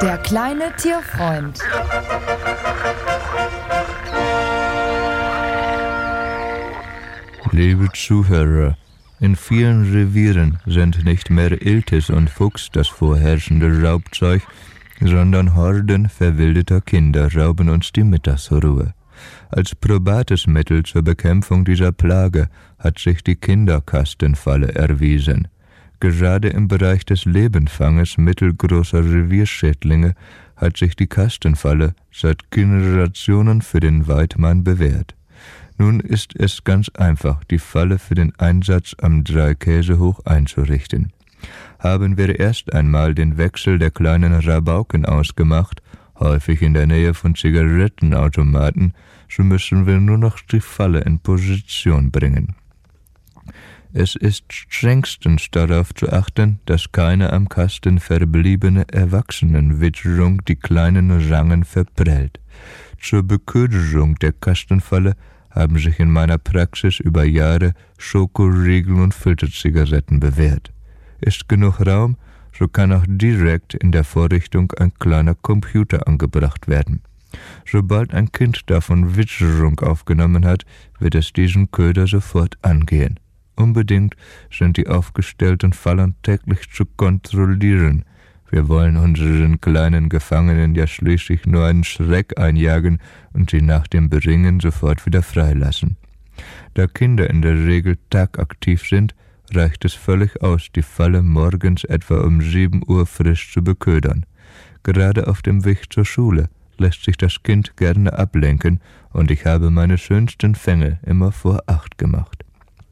Der kleine Tierfreund. Liebe Zuhörer, in vielen Revieren sind nicht mehr Iltis und Fuchs das vorherrschende Raubzeug, sondern Horden verwildeter Kinder rauben uns die Mittagsruhe. Als probates Mittel zur Bekämpfung dieser Plage hat sich die Kinderkastenfalle erwiesen. Gerade im Bereich des Lebenfanges mittelgroßer Revierschädlinge hat sich die Kastenfalle seit Generationen für den Weidmann bewährt. Nun ist es ganz einfach, die Falle für den Einsatz am Dreikäsehoch einzurichten. Haben wir erst einmal den Wechsel der kleinen Rabauken ausgemacht, häufig in der Nähe von Zigarettenautomaten, so müssen wir nur noch die Falle in Position bringen. Es ist strengstens darauf zu achten, dass keine am Kasten verbliebene Erwachsenenwitterung die kleinen Rangen verprellt. Zur Beköderung der Kastenfalle haben sich in meiner Praxis über Jahre Schokoriegel und Filterzigaretten bewährt. Ist genug Raum, so kann auch direkt in der Vorrichtung ein kleiner Computer angebracht werden. Sobald ein Kind davon Witterung aufgenommen hat, wird es diesen Köder sofort angehen. Unbedingt sind die aufgestellten Fallen täglich zu kontrollieren. Wir wollen unseren kleinen Gefangenen ja schließlich nur einen Schreck einjagen und sie nach dem Beringen sofort wieder freilassen. Da Kinder in der Regel tagaktiv sind, reicht es völlig aus, die Falle morgens etwa um 7 Uhr frisch zu beködern. Gerade auf dem Weg zur Schule lässt sich das Kind gerne ablenken und ich habe meine schönsten Fänge immer vor 8 gemacht.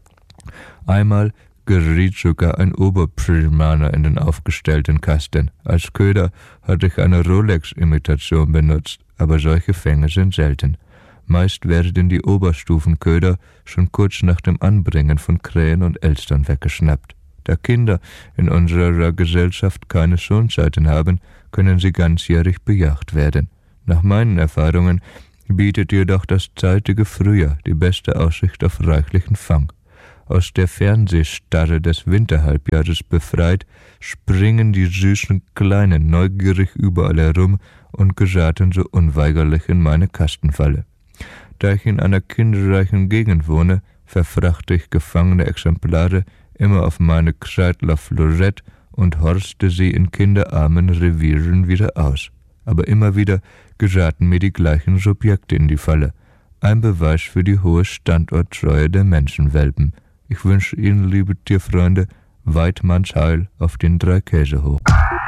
Einmal geriet sogar ein Oberprimaner in den aufgestellten Kasten. Als Köder hatte ich eine Rolex-Imitation benutzt, aber solche Fänge sind selten. Meist werden die Oberstufenköder schon kurz nach dem Anbringen von Krähen und Elstern weggeschnappt. Da Kinder in unserer Gesellschaft keine Schonzeiten haben, können sie ganzjährig bejagt werden. Nach meinen Erfahrungen bietet jedoch das zeitige Frühjahr die beste Aussicht auf reichlichen Fang. Aus der Fernsehstarre des Winterhalbjahres befreit, springen die süßen Kleinen neugierig überall herum und geraten so unweigerlich in meine Kastenfalle. Da ich in einer kinderreichen Gegend wohne, verfrachte ich gefangene Exemplare immer auf meine Kreidler Florett und horste sie in kinderarmen Revieren wieder aus. Aber immer wieder geraten mir die gleichen Subjekte in die Falle. Ein Beweis für die hohe Standorttreue der Menschenwelpen. Ich wünsche Ihnen, liebe Tierfreunde, Weidmanns Heil auf den Dreikäsehoch.